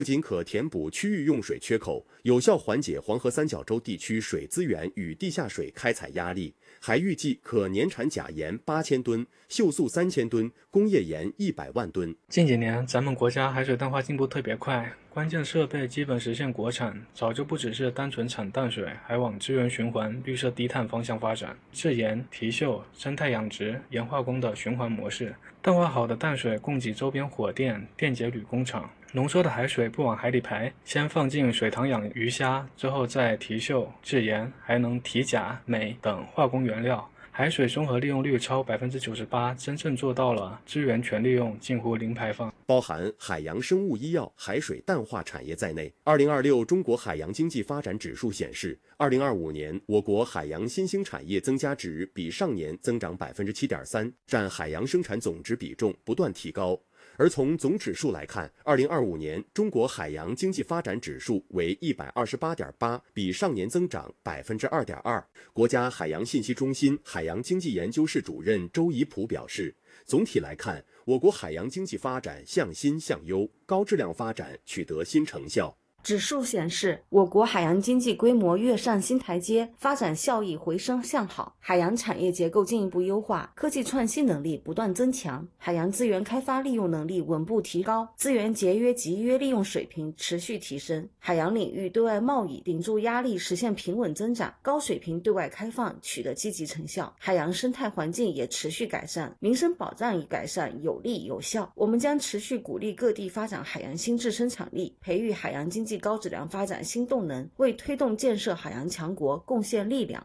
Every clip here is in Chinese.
不仅可填补区域用水缺口，有效缓解黄河三角洲地区水资源与地下水开采压力，还预计可年产钾盐8000吨、溴素3000吨、工业盐100万吨。 近几年，咱们国家海水淡化进步特别快，关键设备基本实现国产，早就不只是单纯产淡水，还往资源循环、绿色低碳方向发展。制盐、提溴、生态养殖、盐化工的循环模式，淡化好的淡水供给周边火电、电解铝工厂。浓缩的海水不往海里排，先放进水塘养鱼虾，之后再提溴、制盐，还能提钾、镁等化工原料。海水综合利用率超98%，真正做到了资源全利用，近乎零排放。 包含海洋生物医药、海水淡化产业在内，2026中国海洋经济发展指数显示，2025年我国海洋新兴产业增加值比上年增长7.3%，占海洋生产总值比重不断提高。而从总指数来看，2025年中国海洋经济发展指数为128.8，比上年增长2.2%。国家海洋信息中心海洋经济研究室主任周怡普表示，总体来看，我国海洋经济发展向新向优，高质量发展取得新成效。 指数显示，我国海洋经济规模跃上新台阶，发展效益回升向好，海洋产业结构进一步优化，科技创新能力不断增强，海洋资源开发利用能力稳步提高，资源节约集约利用水平持续提升，海洋领域对外贸易顶住压力实现平稳增长，高水平对外开放取得积极成效，海洋生态环境也持续改善，民生保障已改善有力有效。我们将持续鼓励各地发展海洋新质生产力，培育海洋经济高质量发展新动能，为推动建设海洋强国贡献力量。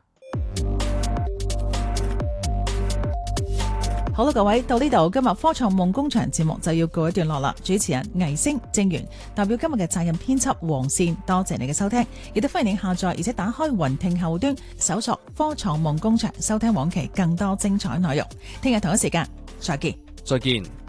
好啦，各位，到呢度今日科創夢工場節目就要告一段落啦。主持人魏星、正源代表今日嘅責任編輯黃善，多謝你嘅收聽，亦都歡迎你下載而且打開雲聽後端搜索科創夢工場，收聽往期更多精彩內容。聽日同一時間再見。 再見。